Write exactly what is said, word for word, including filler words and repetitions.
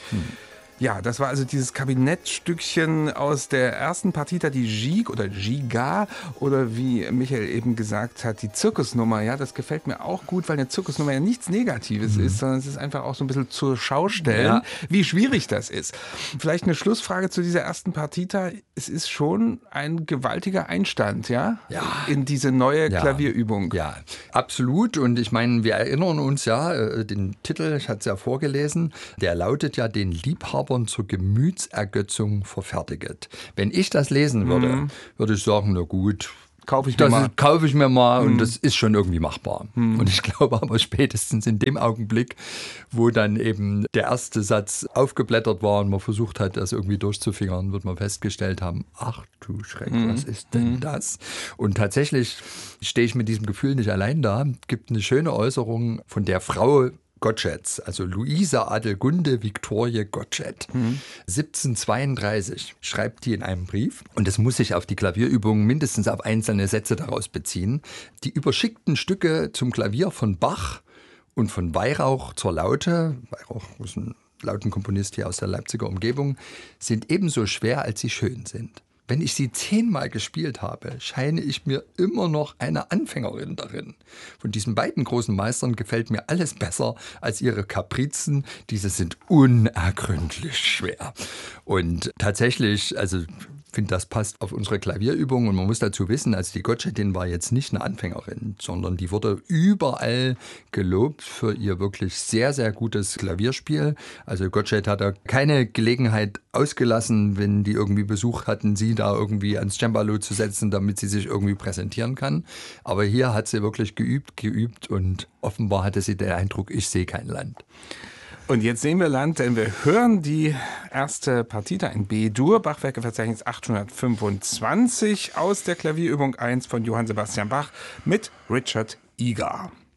Hm. Ja, das war also dieses Kabinettstückchen aus der ersten Partita, die Gigue oder Giga oder wie Michael eben gesagt hat, die Zirkusnummer. Ja, das gefällt mir auch gut, weil eine Zirkusnummer ja nichts Negatives mhm. ist, sondern es ist einfach auch so ein bisschen zur Schau stellen, ja. wie schwierig das ist. Vielleicht eine Schlussfrage zu dieser ersten Partita. Es ist schon ein gewaltiger Einstand, ja, ja. in diese neue ja. Klavierübung. Ja, absolut. Und ich meine, wir erinnern uns ja, den Titel, ich hatte es ja vorgelesen, der lautet ja den Liebhaber zur Gemütsergötzung verfertiget. Wenn ich das lesen würde, mhm. würde ich sagen, na gut, kaufe ich mir das mal. Ist, kaufe ich mir mal mhm. und das ist schon irgendwie machbar. Mhm. Und ich glaube aber spätestens in dem Augenblick, wo dann eben der erste Satz aufgeblättert war und man versucht hat, das irgendwie durchzufingern, wird man festgestellt haben, ach du Schreck, mhm. was ist denn mhm. das? Und tatsächlich stehe ich mit diesem Gefühl nicht allein da. Es gibt eine schöne Äußerung von der Frau Gottscheds, also Luisa Adelgunde Viktorie Gottsched, mhm. siebzehnhundertzweiunddreißig, schreibt die in einem Brief, und das muss sich auf die Klavierübungen mindestens auf einzelne Sätze daraus beziehen, die überschickten Stücke zum Klavier von Bach und von Weihrauch zur Laute, Weihrauch ist ein Lautenkomponist hier aus der Leipziger Umgebung, sind ebenso schwer, als sie schön sind. Wenn ich sie zehnmal gespielt habe, scheine ich mir immer noch eine Anfängerin darin. Von diesen beiden großen Meistern gefällt mir alles besser als ihre Kaprizen. Diese sind unergründlich schwer. Und tatsächlich, also ich finde, das passt auf unsere Klavierübung. Und man muss dazu wissen, also die Gottschedin war jetzt nicht eine Anfängerin, sondern die wurde überall gelobt für ihr wirklich sehr, sehr gutes Klavierspiel. Also Gottsched hat da keine Gelegenheit ausgelassen, wenn die irgendwie Besuch hatten, sie da irgendwie ans Cembalo zu setzen, damit sie sich irgendwie präsentieren kann. Aber hier hat sie wirklich geübt, geübt und offenbar hatte sie den Eindruck, ich sehe kein Land. Und jetzt sehen wir Land, denn wir hören die erste Partita in B-Dur, Bachwerkeverzeichnis achthundertfünfundzwanzig aus der Klavierübung eins von Johann Sebastian Bach mit Richard Egar.